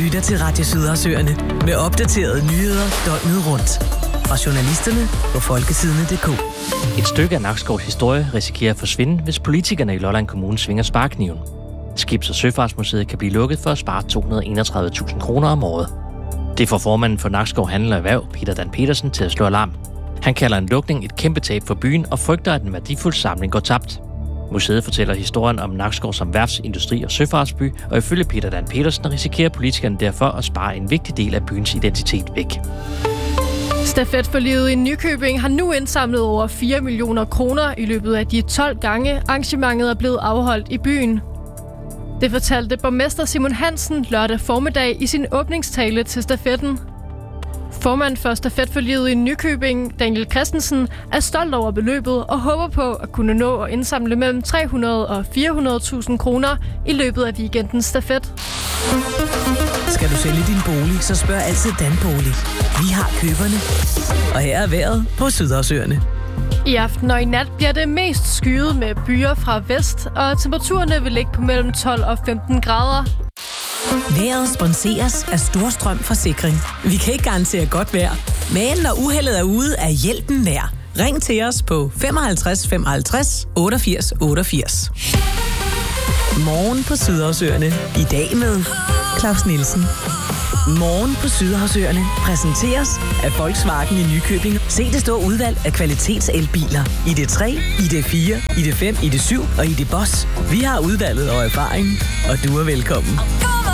lytter til Radio Sydersøerne med opdaterede nyheder døgnet rundt. Fra journalisterne på folkesidene.dk. Et stykke af Nakskovs historie risikerer at forsvinde, hvis politikerne i Lolland Kommune svinger sparkniven. Skibs- og Søfartsmuseet kan blive lukket for at spare 231.000 kroner om året. Det får formanden for Nakskov Handel og Erhverv, Peter Dan Petersen, til at slå alarm. Han kalder en lukning et kæmpe tab for byen og frygter, at en værdifuld samling går tabt. Museet fortæller historien om Nakskov som værfts-, industri- og søfartsby, og ifølge Peter Dan Petersen risikerer politikerne derfor at spare en vigtig del af byens identitet væk. Stafetforliget i Nykøbing har nu indsamlet over 4 millioner kroner i løbet af de 12 gange arrangementet er blevet afholdt i byen. Det fortalte borgmester Simon Hansen lørdag formiddag i sin åbningstale til stafetten. Formand for stafetforliget i Nykøbing, Daniel Christensen, er stolt over beløbet og håber på at kunne nå at indsamle mellem 300 og 400.000 kroner i løbet af weekendens stafet. Skal du sælge din bolig, så spørg altid Danbolig. Vi har køberne. Og her er vejret på Sydersøerne. I aften og i nat bliver det mest skyet med byer fra vest, og temperaturerne vil ligge på mellem 12 og 15 grader. Vejret sponseres af Storstrøm Forsikring. Vi kan ikke garantere godt vejr, men når uheldet er ude, er hjælpen nær. Ring til os på 55 55 88 88. Morgen på Sydersøerne. I dag med Claus Nielsen. Morgen på Sydersøerne præsenteres af Volkswagen i Nykøbing. Se det store udvalg af kvalitetselbiler. ID3, ID4, ID5, ID7 og ID Boss. Vi har udvalget og erfaring, og du er velkommen.